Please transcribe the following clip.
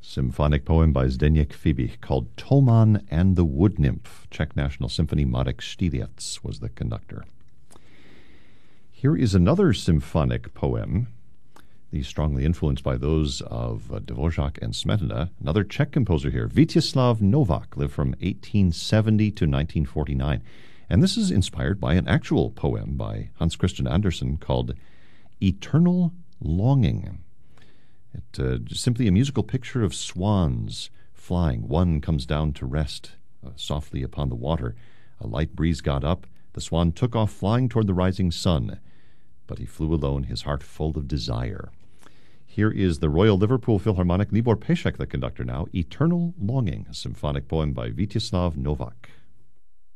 Symphonic poem by Zdeněk Fibi called Toman and the Wood Nymph. Czech National Symphony, Marek Štýrec was the conductor. Here is another symphonic poem, these strongly influenced by those of Dvořák and Smetana. Another Czech composer here, Vítězslav Novák, lived from 1870 to 1949. And this is inspired by an actual poem by Hans Christian Andersen called Eternal Longing. It's simply a musical picture of swans flying. One comes down to rest softly upon the water. A light breeze got up. The swan took off flying toward the rising sun, but he flew alone, his heart full of desire. Here is the Royal Liverpool Philharmonic, Libor Pešek, the conductor now, Eternal Longing, a symphonic poem by Vítězslav Novák.